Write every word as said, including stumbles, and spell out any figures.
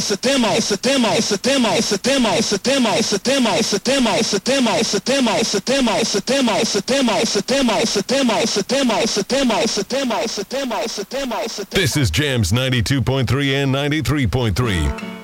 It's a demo, it's a demo, it's a demo, it's a demo, it's a demo, it's a demo, it's a demo, it's a demo, it's a demo, it's a demo, it's a demo, it's a demo, it's a demo, it's a demo, it's a demo, it's a demo, it's a demo, it's a demo, it's a demo, it's a demo. This is Jams ninety-two point three and ninety-three point three.